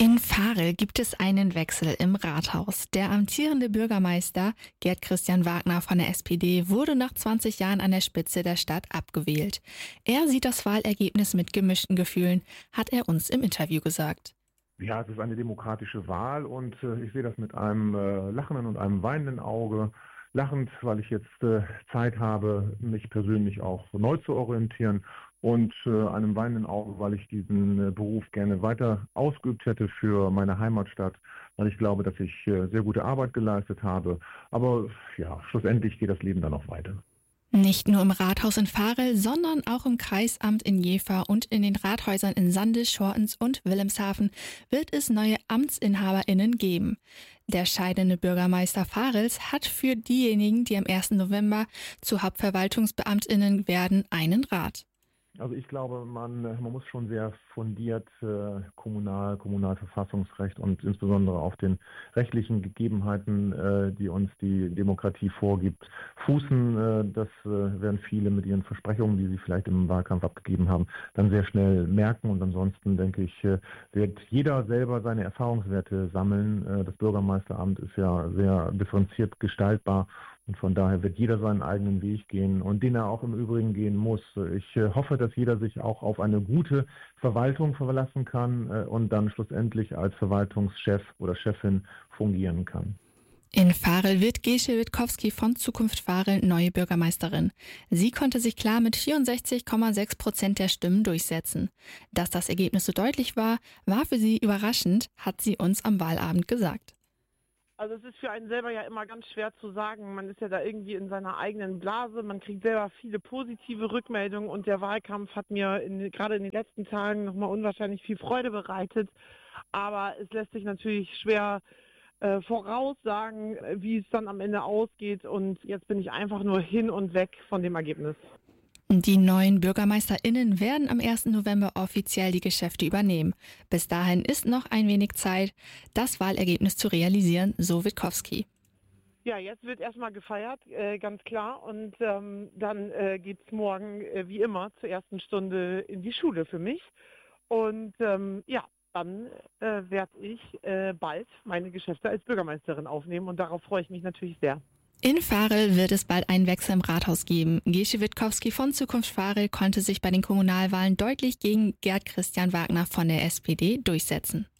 In Varel gibt es einen Wechsel im Rathaus. Der amtierende Bürgermeister Gerd Christian Wagner von der SPD wurde nach 20 Jahren an der Spitze der Stadt abgewählt. Er sieht das Wahlergebnis mit gemischten Gefühlen, hat er uns im Interview gesagt. Ja, es ist eine demokratische Wahl und ich sehe das mit einem lachenden und einem weinenden Auge. Lachend, weil ich jetzt Zeit habe, mich persönlich auch neu zu orientieren, und einem weinenden Auge, weil ich diesen Beruf gerne weiter ausgeübt hätte für meine Heimatstadt, weil ich glaube, dass ich sehr gute Arbeit geleistet habe. Aber ja, schlussendlich geht das Leben dann noch weiter. Nicht nur im Rathaus in Varel, sondern auch im Kreisamt in Jever und in den Rathäusern in Sande, Schortens und Wilhelmshaven wird es neue AmtsinhaberInnen geben. Der scheidende Bürgermeister Varels hat für diejenigen, die am 1. November zu HauptverwaltungsbeamtInnen werden, einen Rat. Also ich glaube, man muss schon sehr fundiert Kommunalverfassungsrecht und insbesondere auf den rechtlichen Gegebenheiten, die uns die Demokratie vorgibt, fußen. Das werden viele mit ihren Versprechungen, die sie vielleicht im Wahlkampf abgegeben haben, dann sehr schnell merken. Und ansonsten, denke ich, wird jeder selber seine Erfahrungswerte sammeln. Das Bürgermeisteramt ist ja sehr differenziert gestaltbar. Und von daher wird jeder seinen eigenen Weg gehen und den er auch im Übrigen gehen muss. Ich hoffe, dass jeder sich auch auf eine gute Verwaltung verlassen kann und dann schlussendlich als Verwaltungschef oder Chefin fungieren kann. In Varel wird Gesche Witkowski von Zukunft Varel neue Bürgermeisterin. Sie konnte sich klar mit 64,6% der Stimmen durchsetzen. Dass das Ergebnis so deutlich war, war für sie überraschend, hat sie uns am Wahlabend gesagt. Also es ist für einen selber ja immer ganz schwer zu sagen. Man ist ja da irgendwie in seiner eigenen Blase. Man kriegt selber viele positive Rückmeldungen und der Wahlkampf hat mir gerade in den letzten Tagen nochmal unwahrscheinlich viel Freude bereitet. Aber es lässt sich natürlich schwer voraussagen, wie es dann am Ende ausgeht. Und jetzt bin ich einfach nur hin und weg von dem Ergebnis. Die neuen BürgermeisterInnen werden am 1. November offiziell die Geschäfte übernehmen. Bis dahin ist noch ein wenig Zeit, das Wahlergebnis zu realisieren, so Witkowski. Ja, jetzt wird erstmal gefeiert, ganz klar. Und dann geht's morgen, wie immer, zur ersten Stunde in die Schule für mich. Und dann werde ich bald meine Geschäfte als Bürgermeisterin aufnehmen. Und darauf freue ich mich natürlich sehr. In Varel wird es bald einen Wechsel im Rathaus geben. Gesche Witkowski von Zukunft Varel konnte sich bei den Kommunalwahlen deutlich gegen Gerd Christian Wagner von der SPD durchsetzen.